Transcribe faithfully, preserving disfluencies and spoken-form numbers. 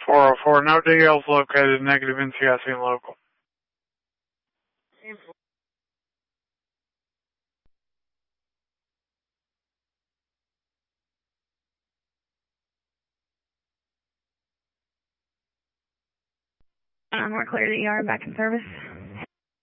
four oh four, no D Ls located, negative N C I C and local. Um, we're clear to the E R, back in service.